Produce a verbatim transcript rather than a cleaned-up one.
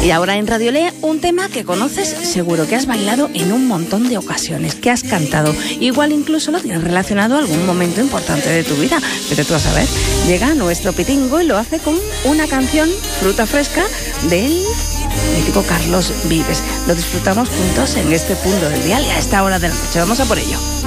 Y ahora en Radiolé, un tema que conoces, seguro que has bailado en un montón de ocasiones, que has cantado. Igual incluso lo tienes relacionado a algún momento importante de tu vida. Pero tú a saber, llega nuestro pitingo y lo hace con una canción, Fruta Fresca, del mítico Carlos Vives. Lo disfrutamos juntos en este punto del dial y a esta hora de la noche. Vamos a por ello.